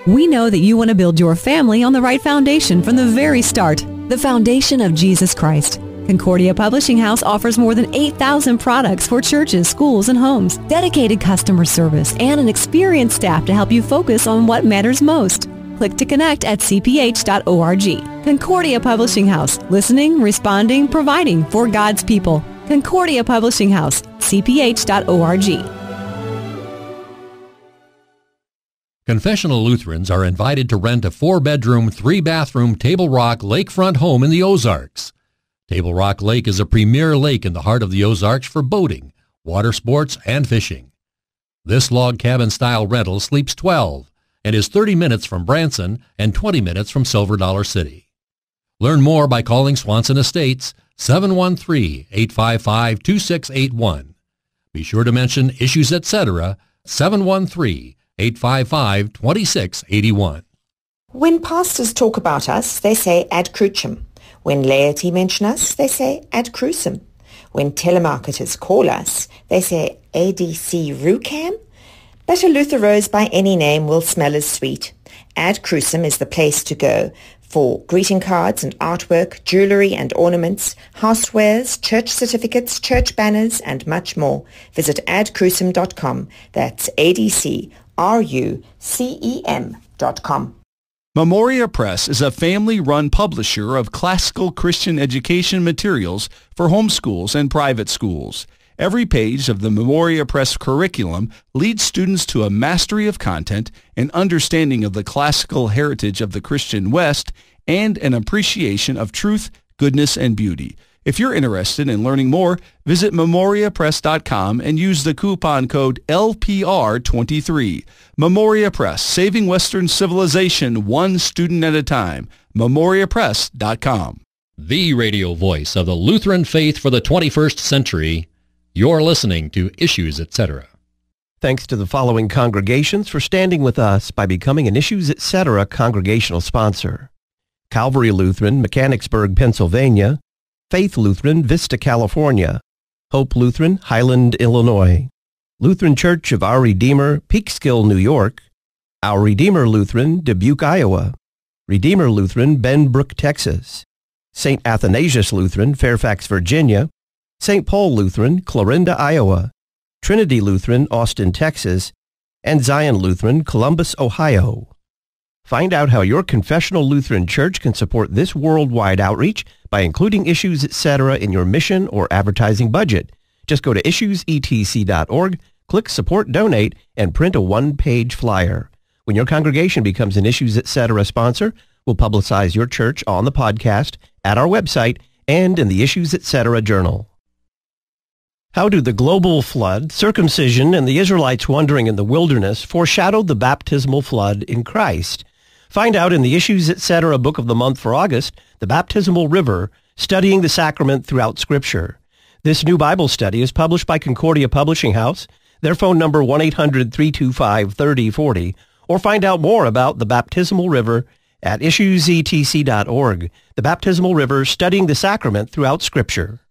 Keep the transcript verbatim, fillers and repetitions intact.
We know that you want to build your family on the right foundation from the very start, the foundation of Jesus Christ. Concordia Publishing House offers more than eight thousand products for churches, schools, and homes, dedicated customer service, and an experienced staff to help you focus on what matters most. Click to connect at c p h dot org. Concordia Publishing House, listening, responding, providing for God's people. Concordia Publishing House, c p h dot org. Confessional Lutherans are invited to rent a four-bedroom, three-bathroom Table Rock lakefront home in the Ozarks. Table Rock Lake is a premier lake in the heart of the Ozarks for boating, water sports, and fishing. This log cabin-style rental sleeps twelve and is thirty minutes from Branson and twenty minutes from Silver Dollar City. Learn more by calling Swanson Estates seven one three, eight five five, two six eight one. Be sure to mention Issues Etc. seven one three, eight five five, two six eight one. When pastors talk about us, they say ad crucem. When laity mention us, they say ad crucem. When telemarketers call us, they say A D C Rucam. But a Luther rose by any name will smell as sweet. Ad crucem is the place to go for greeting cards and artwork, jewelry and ornaments, housewares, church certificates, church banners, and much more. Visit ad crucem dot com. That's A D C R U C E M dot com. Memoria Press is a family-run publisher of classical Christian education materials for homeschools and private schools. Every page of the Memoria Press curriculum leads students to a mastery of content, an understanding of the classical heritage of the Christian West, and an appreciation of truth, goodness, and beauty. If you're interested in learning more, visit memoria press dot com and use the coupon code L P R twenty-three. Memoria Press, saving Western civilization one student at a time. memoria press dot com. The radio voice of the Lutheran faith for the twenty-first century. You're listening to Issues Etc. Thanks to the following congregations for standing with us by becoming an Issues Etc. congregational sponsor: Calvary Lutheran, Mechanicsburg, Pennsylvania; Faith Lutheran, Vista, California; Hope Lutheran, Highland, Illinois; Lutheran Church of Our Redeemer, Peekskill, New York; Our Redeemer Lutheran, Dubuque, Iowa; Redeemer Lutheran, Benbrook, Texas; Saint Athanasius Lutheran, Fairfax, Virginia; Saint Paul Lutheran, Clarinda, Iowa; Trinity Lutheran, Austin, Texas; and Zion Lutheran, Columbus, Ohio. Find out how your confessional Lutheran church can support this worldwide outreach by including Issues Etc. in your mission or advertising budget. Just go to issues e t c dot org, click Support Donate, and print a one-page flyer. When your congregation becomes an Issues Etc. sponsor, we'll publicize your church on the podcast, at our website, and in the Issues Etc. journal. How do the global flood, circumcision, and the Israelites wandering in the wilderness foreshadow the baptismal flood in Christ? Find out in the Issues Etc. book of the month for August, The Baptismal River, Studying the Sacrament Throughout Scripture. This new Bible study is published by Concordia Publishing House. Their phone number one eight hundred, three two five, three oh four oh, or find out more about the Baptismal River at issues e t c dot org. The Baptismal River, Studying the Sacrament Throughout Scripture.